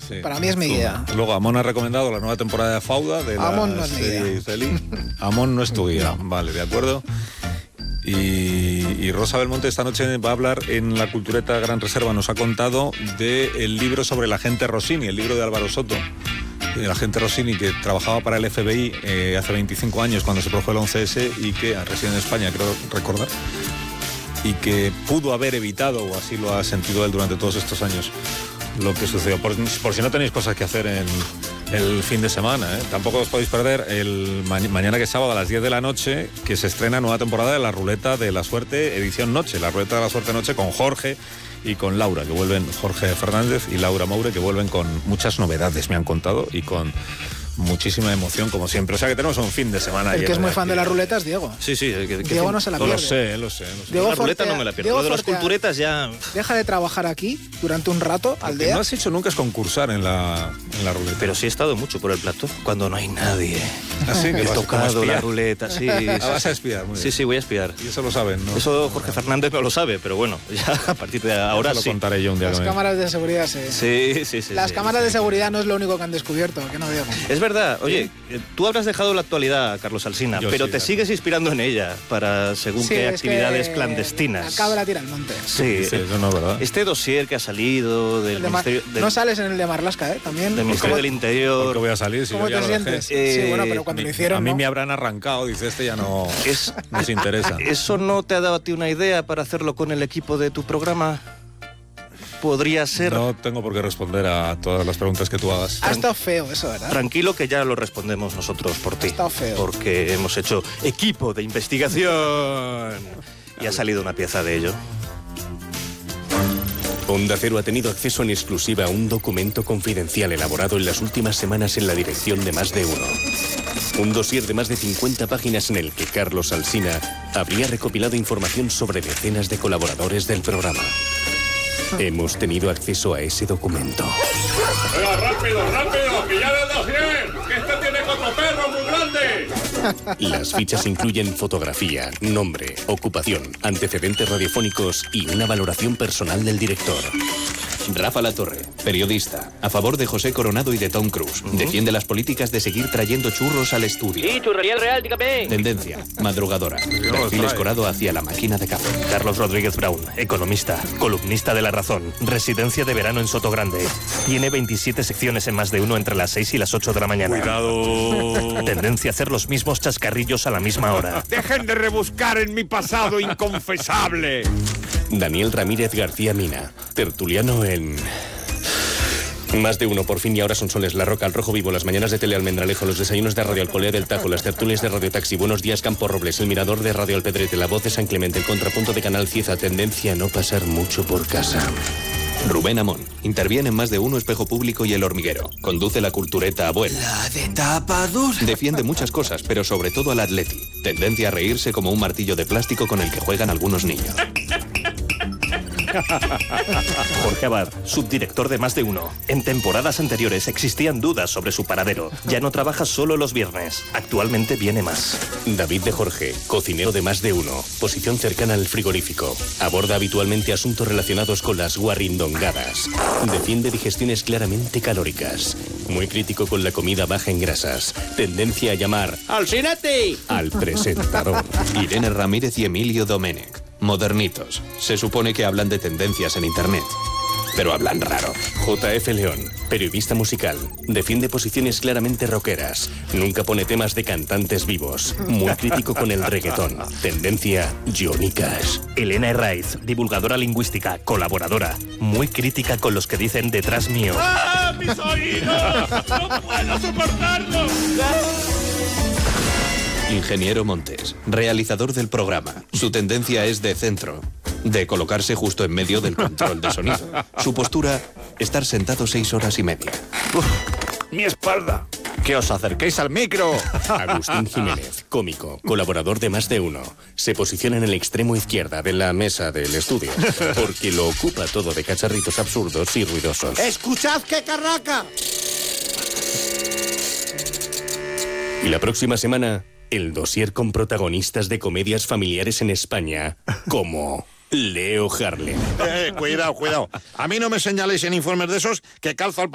Sí. Para mí es mi guía. Luego Amón ha recomendado la nueva temporada de Fauda de Amón la no es mi serie guía. israelí. Amón no es tu guía. Vale, de acuerdo. Y Rosa Belmonte esta noche va a hablar en la Cultureta Gran Reserva. Nos ha contado del libro sobre el agente Rossini, el libro de Álvaro Soto. El agente Rossini, que trabajaba para el FBI hace 25 años cuando se produjo el 11S y que reside en España, creo recordar, y que pudo haber evitado, o así lo ha sentido él durante todos estos años, lo que sucedió. Por si no tenéis cosas que hacer en el fin de semana, ¿eh? Tampoco os podéis perder mañana, que es sábado, a las 10 de la noche, que se estrena nueva temporada de La Ruleta de la Suerte, edición noche. La Ruleta de la Suerte noche con Jorge y con Laura, que vuelven, Jorge Fernández y Laura Moure, que vuelven con muchas novedades, me han contado, y con muchísima emoción, como siempre. O sea que tenemos un fin de semana. El que es muy fan de la ruleta es Diego. Sí. Diego no se la pierde. Lo sé. Diego La ruleta Fortea, no me la pierdo. Diego Lo de las Fortea, culturetas ya... Deja de trabajar aquí durante un rato al Lo que día. no has hecho nunca es concursar en la ruleta. Pero sí he estado mucho por el plató, cuando no hay nadie. Así que He vas como tocado espía. la ruleta, sí. Vas a espiar, muy bien. Sí, voy a espiar. Y eso lo saben, ¿no? Eso Jorge Fernández no lo sabe, pero bueno, ya a partir de ahora Eso sí. lo contaré yo un día. Las cámaras de seguridad, sí. Sí. Las cámaras de seguridad no es lo único que han descubierto, que no, Diego. Es verdad. Oye, tú habrás dejado la actualidad, Carlos Alsina, Yo pero sí, te claro. sigues inspirando en ella para según Sí, qué es actividades que clandestinas. Acaba la tira al monte. Sí, Sí, eso no es verdad. este dossier que ha salido del El de Mar- Ministerio, No sales en el de Marlaska, ¿eh? También. del Ministerio del ¿Por qué Interior. voy a salir si ¿Cómo yo ya te lo dejé? sientes? Sí, bueno, pero cuando lo hicieron, A mí ¿no? me habrán arrancado, dice este, ya no nos interesa. ¿Eso no te ha dado a ti una idea para hacerlo con el equipo de tu programa? Podría ser... No tengo por qué responder a todas las preguntas que tú hagas. Ha estado feo eso, ¿verdad? Tranquilo que ya lo respondemos nosotros por ti. estado feo. Porque hemos hecho equipo de investigación. Y ha salido una pieza de ello. Onda Cero ha tenido acceso en exclusiva a un documento confidencial elaborado en las últimas semanas en la dirección de Más de Uno. Un dossier de más de 50 páginas en el que Carlos Alsina habría recopilado información sobre decenas de colaboradores del programa. Hemos tenido acceso a ese documento. ¡Venga, rápido, que ya le das bien! ¡Que este tiene cotoperro muy grande! Las fichas incluyen fotografía, nombre, ocupación, antecedentes radiofónicos y una valoración personal del director. Rafa Latorre, periodista, a favor de José Coronado y de Tom Cruise. Defiende las políticas de seguir trayendo churros al estudio. Sí, churrería el real, dígame. Tendencia, madrugadora, perfil escorado hacia la máquina de café. Carlos Rodríguez Brown, economista, columnista de La Razón, residencia de verano en Sotogrande. Tiene 27 secciones en Más de Uno entre las 6 y las 8 de la mañana. ¡Cuidado! Tendencia a hacer los mismos chascarrillos a la misma hora. ¡Dejen de rebuscar en mi pasado inconfesable! Daniel Ramírez García Mina, tertuliano en... Más de Uno, Por fin y Ahora son soles, La Roca, Al Rojo Vivo, las mañanas de Tele Almendralejo, los desayunos de Radio Alcolea del Tajo, las tertulias de Radio Taxi, Buenos Días Campo Robles, El Mirador de Radio Alpedrete, La Voz de San Clemente, El Contrapunto de Canal Cieza, tendencia a no pasar mucho por casa. Rubén Amón, interviene en Más de Uno, Espejo Público y El Hormiguero. Conduce la cultureta Abuela. La de tapadura. Defiende muchas cosas, pero sobre todo al Atleti. Tendencia a reírse como un martillo de plástico con el que juegan algunos niños. Jorge Abad, subdirector de Más de Uno. En temporadas anteriores existían dudas sobre su paradero. Ya no trabaja solo los viernes. Actualmente viene más. David de Jorge, cocinero de Más de Uno. Posición cercana al frigorífico. Aborda habitualmente asuntos relacionados con las guarrindongadas. Defiende digestiones claramente calóricas. Muy crítico con la comida baja en grasas. Tendencia a llamar ¡Alcínate! al presentador. Irene Ramírez y Emilio Domenech. Modernitos. Se supone que hablan de tendencias en internet. Pero hablan raro. JF León, periodista musical. Defiende posiciones claramente rockeras. Nunca pone temas de cantantes vivos. Muy crítico con el reggaetón. Tendencia Johnny Cash. Elena Herraiz, divulgadora lingüística, colaboradora. Muy crítica con los que dicen detrás mío. ¡Ah, mis oídos! ¡No puedo soportarlo! Ingeniero Montes, realizador del programa. Su tendencia es de centro, de colocarse justo en medio del control de sonido. Su postura, estar sentado 6 horas y media. ¡Mi espalda! ¡Que os acerquéis al micro! Agustín Jiménez, cómico, colaborador de Más de Uno. Se posiciona en el extremo izquierda de la mesa del estudio, porque lo ocupa todo de cacharritos absurdos y ruidosos. ¡Escuchad qué carraca! Y la próxima semana, el dossier con protagonistas de comedias familiares en España, como Leo Harlem. Cuidado. A mí no me señaléis en informes de esos que calzo al